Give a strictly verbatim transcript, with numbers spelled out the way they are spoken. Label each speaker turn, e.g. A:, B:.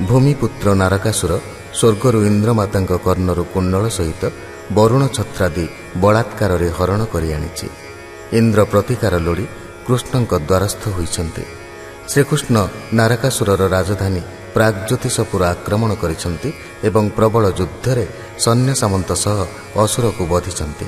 A: ଭୂମିପୁତ୍ର ନାରକାସୁର ସ୍ୱର୍ଗରୁ ଇନ୍ଦ୍ରମାତାଙ୍କ କର୍ଣ୍ଣରୁ କୁଣ୍ଡଳ ସହିତ ବରୁଣ ଛତ୍ରାଦି ବଳାତ୍କାରରେ ହରଣ କରି ଆଣିଛି। ଇନ୍ଦ୍ର ପ୍ରତିକାର ଲୋଡ଼ି କୃଷ୍ଣଙ୍କ ଦ୍ୱାରସ୍ଥ ହୋଇଛନ୍ତି। ଶ୍ରୀକୃଷ୍ଣ ନାରକାସୁରର ରାଜଧାନୀ ପ୍ରାଗ୍ଜ୍ୟୋତିଷପୁର ଆକ୍ରମଣ କରିଛନ୍ତି ଏବଂ ପ୍ରବଳ ଯୁଦ୍ଧରେ ସୈନ୍ୟ ସାମନ୍ତ ସହ ଅସୁରକୁ ବଧିଛନ୍ତି।